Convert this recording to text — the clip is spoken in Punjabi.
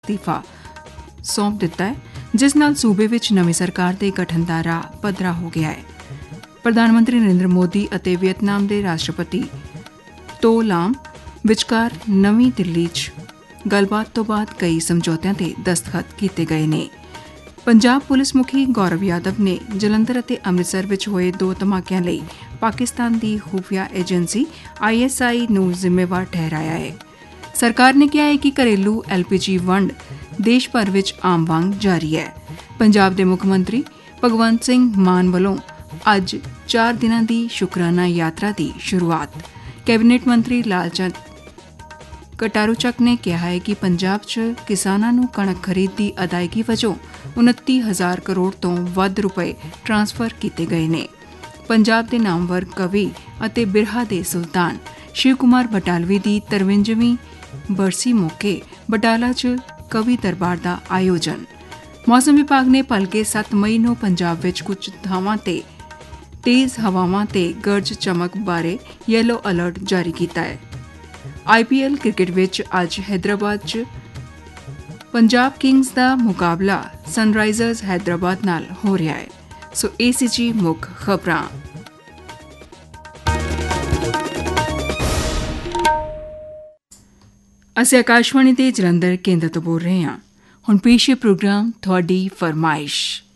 ਅਸਤੀਫਾ ਸੌਂਪ ਦਿੱਤਾ ਹੈ, ਜਿਸ ਨਾਲ ਸੂਬੇ ਵਿੱਚ ਨਵੀਂ ਸਰਕਾਰ ਦੇ ਗਠਨ ਦਾ ਰਾਹ ਪੱਧਰਾ ਹੋ ਗਿਆ ਹੈ। ਪ੍ਰਧਾਨ ਮੰਤਰੀ ਨਰਿੰਦਰ ਮੋਦੀ ਅਤੇ ਵੀਅਤਨਾਮ ਦੇ ਰਾਸ਼ਟਰਪਤੀ ਟੋ ਲਾਮ ਵਿਚਕਾਰ ਨਵੀਂ ਦਿੱਲੀ 'ਚ ਗੱਲਬਾਤ ਤੋਂ ਬਾਅਦ ਕਈ ਸਮਝੌਤਿਆਂ ਤੇ ਦਸਤਖਤ ਕੀਤੇ ਗਏ ਨੇ। ਪੰਜਾਬ ਪੁਲਿਸ ਮੁਖੀ ਗੌਰਵ ਯਾਦਵ ਨੇ ਜਲੰਧਰ ਅਤੇ ਅੰਮ੍ਰਿਤਸਰ ਵਿੱਚ ਹੋਏ 2 ਧਮਾਕਿਆਂ ਲਈ ਪਾਕਿਸਤਾਨ ਦੀ ਖੁਫੀਆ ਏਜੰਸੀ ISI ਨੂੰ ਜ਼ਿੰਮੇਵਾਰ ਠਹਿਰਾਇਆ ਹੈ। ਸਰਕਾਰ ਨੇ ਕਿਹਾ ਹੈ ਕਿ ਘਰੇਲੂ LPG ਵੰਡ ਦੇਸ਼ ਭਰ ਵਿੱਚ ਆਮ ਵਾਂਗ ਜਾਰੀ ਹੈ। ਪੰਜਾਬ ਦੇ ਮੁੱਖ ਮੰਤਰੀ ਭਗਵੰਤ ਸਿੰਘ ਮਾਨ ਵੱਲੋਂ ਅੱਜ 4 ਦਿਨਾਂ ਦੀ ਸ਼ੁਕਰਾਨਾ ਯਾਤਰਾ ਦੀ ਸ਼ੁਰੂਆਤ। ਕੈਬਨਿਟ ਮੰਤਰੀ ਲਾਲਚੰਦ ਕਟਾਰੂਚੱਕ ਨੇ ਕਿਹਾ ਹੈ ਕਿ ਪੰਜਾਬ 'ਚ ਕਿਸਾਨਾਂ ਨੂੰ ਕਣਕ ਖਰੀਦ ਦੀ ਅਦਾਇਗੀ ਵਜੋਂ 29,000 ਕਰੋੜ ਤੋਂ ਵੱਧ ਰੁਪਏ ਟਰਾਂਸਫਰ ਕੀਤੇ ਗਏ ਨੇ। ਪੰਜਾਬ ਦੇ ਨਾਮਵਰ ਕਵੀ ਅਤੇ ਬਿਰਹਾ ਦੇ ਸੁਲਤਾਨ ਸ਼ਿਵ ਕੁਮਾਰ ਬਟਾਲਵੀ ਦੀ 53ਵੀਂ ਬਰਸੀ ਮੌਕੇ ਬਟਾਲਾ 'ਚ ਕਵੀ ਦਰਬਾਰ ਦਾ ਆਯੋਜਨ। ਮੌਸਮ ਵਿਭਾਗ ਨੇ ਭਲਕੇ 7 ਮਈ ਨੂੰ ਪੰਜਾਬ ਵਿੱਚ ਕੁਝ ਥਾਵਾਂ ਤੇ ਤੇਜ਼ ਹਵਾਵਾਂ ਤੇ ਗਰਜ ਚਮਕ ਬਾਰੇ ਯੈਲੋ ਅਲਰਟ ਜਾਰੀ ਕੀਤਾ ਹੈ। IPL ਕ੍ਰਿਕਟ ਵਿੱਚ ਅੱਜ ਹੈਦਰਾਬਾਦ 'ਚ ਪੰਜਾਬ ਕਿੰਗਜ਼ ਦਾ ਮੁਕਾਬਲਾ ਸਨਰਾਈਜ਼ਰਸ ਹੈਦਰਾਬਾਦ ਨਾਲ ਹੋ ਰਿਹਾ ਹੈ। ਸੋ ਇਹ ਸੀ ਜੀ ਮੁੱਖ ਖਬਰਾਂ। ਅਸੀਂ ਆਕਾਸ਼ਵਾਣੀ ਦੇ ਜਲੰਧਰ ਕੇਂਦਰ ਤੋਂ ਬੋਲ ਰਹੇ ਹਾਂ। ਹੁਣ ਪੇਸ਼ ਹੈ ਪ੍ਰੋਗਰਾਮ ਤੁਹਾਡੀ ਫਰਮਾਇਸ਼।